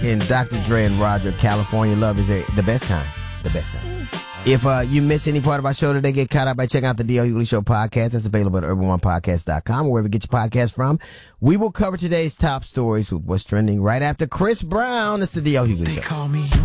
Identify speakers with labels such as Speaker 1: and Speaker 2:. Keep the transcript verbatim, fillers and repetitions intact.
Speaker 1: and Doctor Dre and Roger, California Love is a, the best kind. The best kind. If uh, you miss any part of our show today, get caught up by checking out the D L Hughley Show podcast. That's available at urban one podcast dot com, wherever you get your podcast from. We will cover today's top stories with what's trending right after Chris Brown. It's the D L Hughley Show.